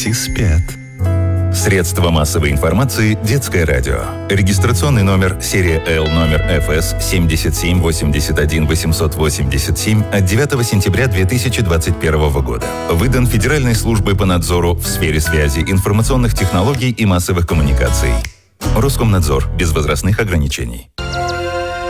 Дети спят. Средства массовой информации «Детское радио». Регистрационный номер серия L номер ФС 7781887 от 9 сентября 2021 года. Выдан Федеральной службой по надзору в сфере связи, информационных технологий и массовых коммуникаций. Роскомнадзор. Без возрастных ограничений.